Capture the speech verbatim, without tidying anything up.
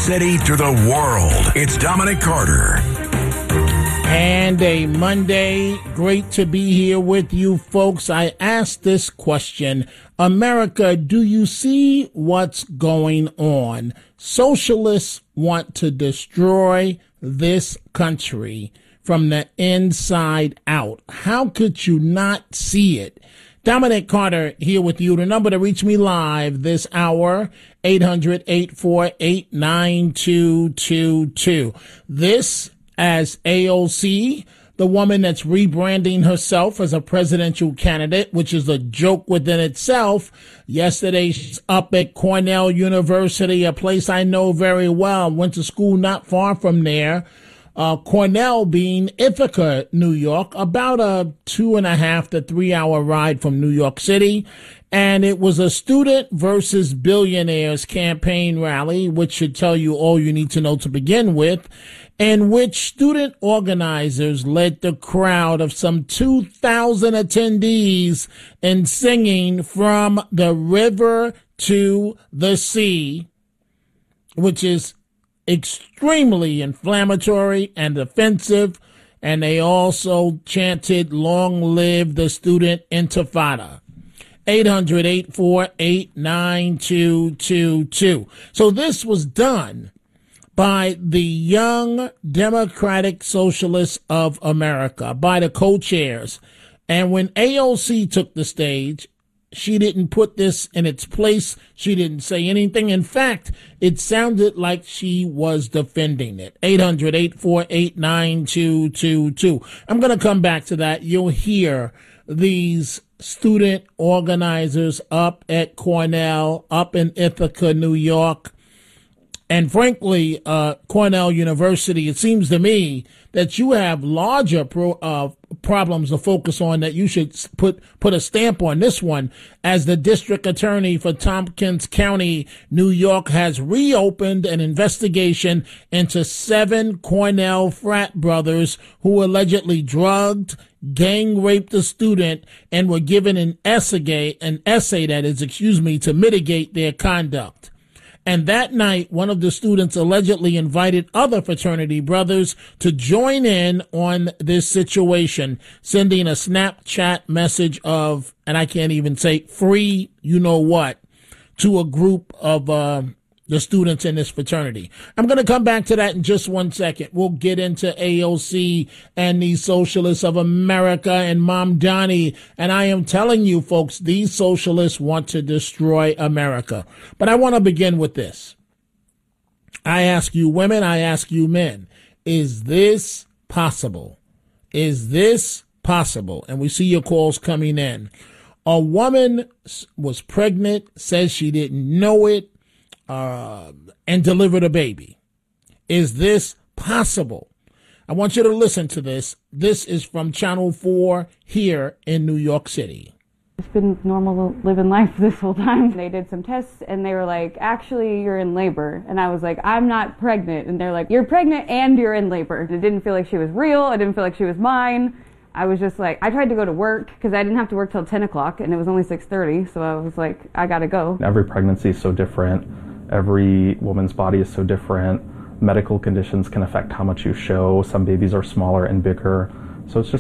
City to the world. It's Dominic Carter. And a Monday. Great to be here with you folks. I asked this question. America, do you see what's going on? Socialists want to destroy this country from the inside out. How could you not see it? Dominic Carter here with you. The number to reach me live this hour, eight hundred, eight four eight, nine two two two. This as A O C, the woman that's rebranding herself as a presidential candidate, which is a joke within itself. Yesterday, she's up at Cornell University, a place I know very well. Went to school not far from there. Uh, Cornell being Ithaca, New York, about a two and a half to three hour ride from New York City. And it was a student versus billionaires campaign rally, which should tell you all you need to know to begin with, in which student organizers led the crowd of some two thousand attendees in singing From the River to the Sea, which is extremely inflammatory and offensive. And they also chanted, "Long live the student intifada." eight hundred, eight four eight, nine two two two. So this was done by the Young Democratic Socialists of America, by the co-chairs. And when A O C took the stage, she didn't put this in its place. She didn't say anything. In fact, it sounded like she was defending it. eight hundred, eight four eight, nine two two two. I'm going to come back to that. You'll hear these student organizers up at Cornell, up in Ithaca, New York. And frankly, uh, Cornell University, it seems to me that you have larger pro, uh, problems to focus on, that you should put, put a stamp on this one, as the district attorney for Tompkins County, New York, has reopened an investigation into seven Cornell frat brothers who allegedly drugged, gang raped a student, and were given an essay, an essay that is, excuse me, to mitigate their conduct. And that night, one of the students allegedly invited other fraternity brothers to join in on this situation, sending a Snapchat message of, and I can't even say free, you know what, to a group of uh, the students in this fraternity. I'm going to come back to that in just one second. We'll get into A O C and the Socialists of America and Mamdani. And I am telling you, folks, these socialists want to destroy America. But I want to begin with this. I ask you women, I ask you men, is this possible? Is this possible? And we see your calls coming in. A woman was pregnant, says she didn't know it, Uh, and delivered a baby. Is this possible? I want you to listen to this. This is from Channel four here in New York City. It's been normal living life this whole time. They did some tests and they were like, actually, you're in labor. And I was like, I'm not pregnant. And they're like, you're pregnant and you're in labor. It didn't feel like she was real. I didn't feel like she was mine. I was just like, I tried to go to work because I didn't have to work till ten o'clock and it was only six thirty. So I was like, I gotta go. Every pregnancy is so different. Every woman's body is so different. Medical conditions can affect how much you show. Some babies are smaller and bigger. So it's just